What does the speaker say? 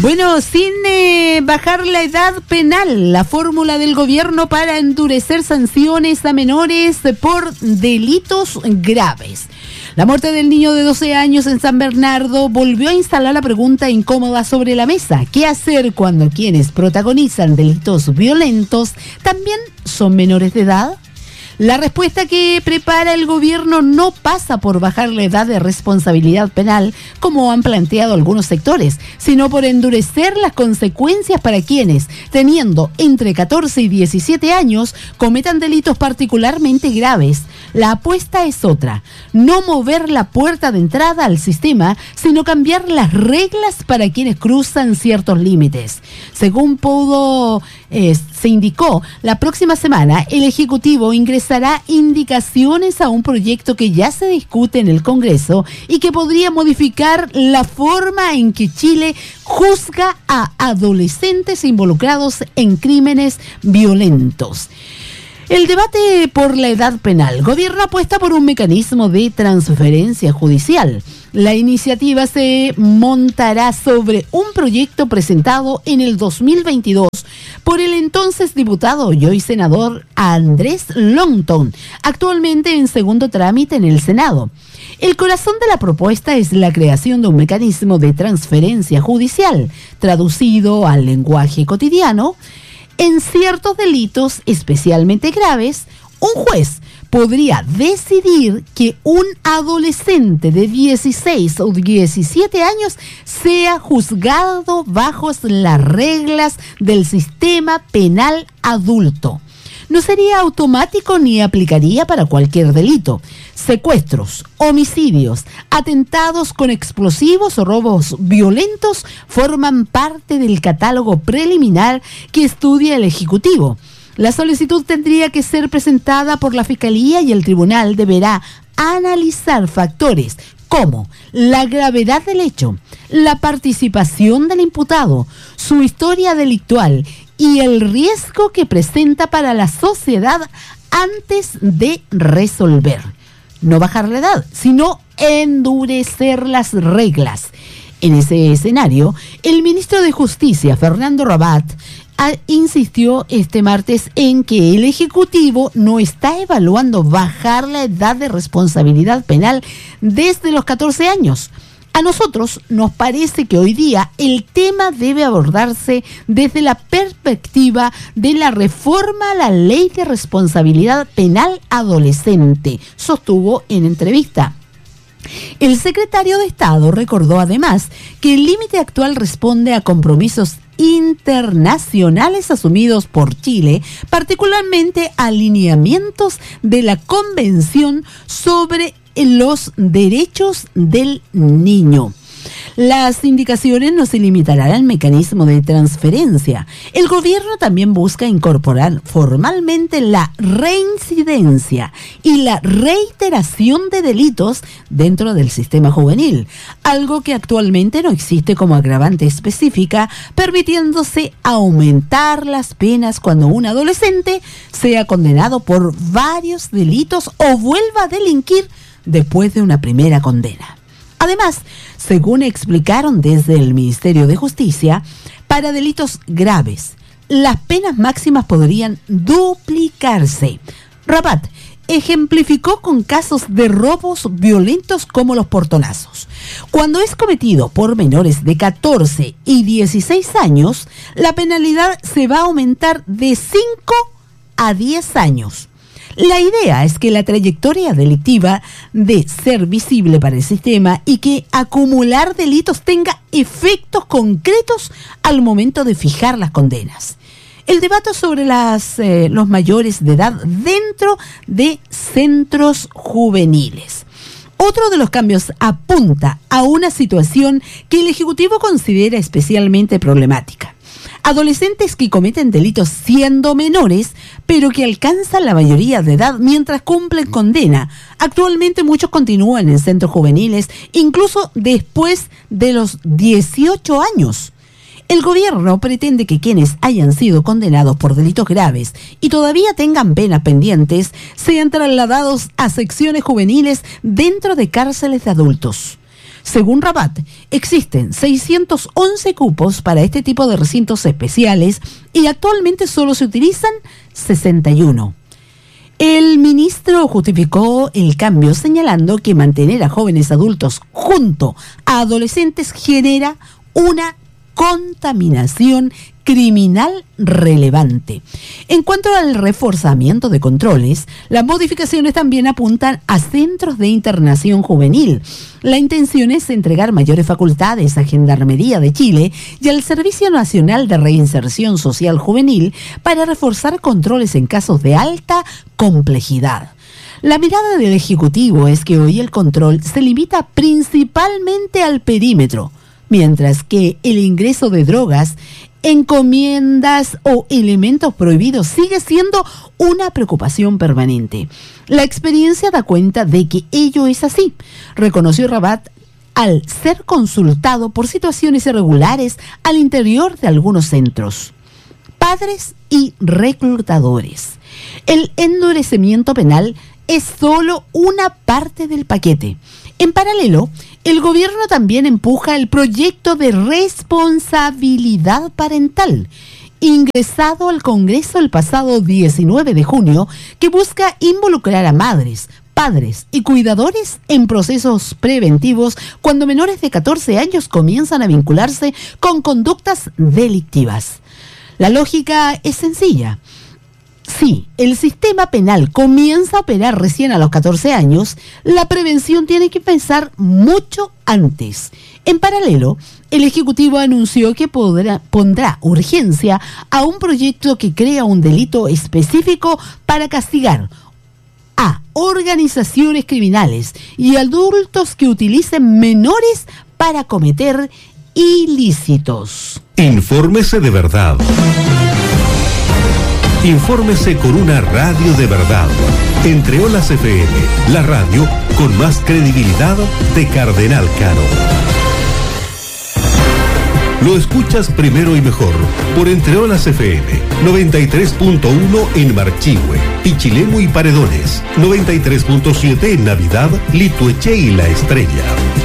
Bueno, sin bajar la edad penal, la fórmula del gobierno para endurecer sanciones a menores por delitos graves. La muerte del niño de 12 años en San Bernardo volvió a instalar la pregunta incómoda sobre la mesa. ¿Qué hacer cuando quienes protagonizan delitos violentos también son menores de edad? La respuesta que prepara el gobierno no pasa por bajar la edad de responsabilidad penal, como han planteado algunos sectores, sino por endurecer las consecuencias para quienes, teniendo entre 14 y 17 años, cometan delitos particularmente graves. La apuesta es otra: no mover la puerta de entrada al sistema, sino cambiar las reglas para quienes cruzan ciertos límites. Según se indicó, la próxima semana el Ejecutivo ingresará indicaciones a un proyecto que ya se discute en el Congreso y que podría modificar la forma en que Chile juzga a adolescentes involucrados en crímenes violentos. El debate por la edad penal. El gobierno apuesta por un mecanismo de transferencia judicial. La iniciativa se montará sobre un proyecto presentado en el 2022 por el entonces diputado y hoy senador Andrés Longton, actualmente en segundo trámite en el Senado. El corazón de la propuesta es la creación de un mecanismo de transferencia judicial, traducido al lenguaje cotidiano. En ciertos delitos especialmente graves, un juez podría decidir que un adolescente de 16 o 17 años sea juzgado bajo las reglas del sistema penal adulto. No sería automático ni aplicaría para cualquier delito. Secuestros, homicidios, atentados con explosivos o robos violentos forman parte del catálogo preliminar que estudia el Ejecutivo. La solicitud tendría que ser presentada por la Fiscalía y el Tribunal deberá analizar factores como la gravedad del hecho, la participación del imputado, su historia delictual y el riesgo que presenta para la sociedad antes de resolver. No bajar la edad, sino endurecer las reglas. En ese escenario, el ministro de Justicia, Fernando Rabat, insistió este martes en que el Ejecutivo no está evaluando bajar la edad de responsabilidad penal desde los 14 años. A nosotros nos parece que hoy día el tema debe abordarse desde la perspectiva de la reforma a la Ley de Responsabilidad Penal Adolescente, sostuvo en entrevista. El secretario de Estado recordó además que el límite actual responde a compromisos internacionales asumidos por Chile, particularmente a lineamientos de la Convención sobre los Derechos del Niño. Las indicaciones no se limitarán al mecanismo de transferencia. El gobierno también busca incorporar formalmente la reincidencia y la reiteración de delitos dentro del sistema juvenil, algo que actualmente no existe como agravante específica, permitiéndose aumentar las penas cuando un adolescente sea condenado por varios delitos o vuelva a delinquir después de una primera condena. Además, según explicaron desde el Ministerio de Justicia, para delitos graves, las penas máximas podrían duplicarse. Rabat ejemplificó con casos de robos violentos como los portonazos. Cuando es cometido por menores de 14 y 16 años, la penalidad se va a aumentar de 5 a 10 años. La idea es que la trayectoria delictiva de ser visible para el sistema y que acumular delitos tenga efectos concretos al momento de fijar las condenas. El debate sobre los mayores de edad dentro de centros juveniles. Otro de los cambios apunta a una situación que el Ejecutivo considera especialmente problemática. Adolescentes que cometen delitos siendo menores, pero que alcanzan la mayoría de edad mientras cumplen condena. Actualmente muchos continúan en centros juveniles, incluso después de los 18 años. El gobierno pretende que quienes hayan sido condenados por delitos graves y todavía tengan penas pendientes sean trasladados a secciones juveniles dentro de cárceles de adultos. Según Rabat, existen 611 cupos para este tipo de recintos especiales y actualmente solo se utilizan 61. El ministro justificó el cambio señalando que mantener a jóvenes adultos junto a adolescentes genera una contaminación criminal relevante. En cuanto al reforzamiento de controles, las modificaciones también apuntan a centros de internación juvenil. La intención es entregar mayores facultades a Gendarmería de Chile y al Servicio Nacional de Reinserción Social Juvenil para reforzar controles en casos de alta complejidad. La mirada del Ejecutivo es que hoy el control se limita principalmente al perímetro, mientras que el ingreso de drogas, encomiendas o elementos prohibidos sigue siendo una preocupación permanente. La experiencia da cuenta de que ello es así, reconoció Rabat al ser consultado por situaciones irregulares al interior de algunos centros. Padres y reclutadores. El endurecimiento penal es solo una parte del paquete. En paralelo, el gobierno también empuja el proyecto de responsabilidad parental, ingresado al Congreso el pasado 19 de junio, que busca involucrar a madres, padres y cuidadores en procesos preventivos cuando menores de 14 años comienzan a vincularse con conductas delictivas. La lógica es sencilla. Si el sistema penal comienza a operar recién a los 14 años, la prevención tiene que empezar mucho antes. En paralelo, el Ejecutivo anunció que pondrá urgencia a un proyecto que crea un delito específico para castigar a organizaciones criminales y adultos que utilicen menores para cometer ilícitos. Infórmese de verdad. Infórmese con una radio de verdad. Entre Olas FM, la radio con más credibilidad de Cardenal Caro. Lo escuchas primero y mejor por Entre Olas FM, 93.1 en Marchihue, Pichilemu y Paredones, 93.7 en Navidad, Litueche y La Estrella.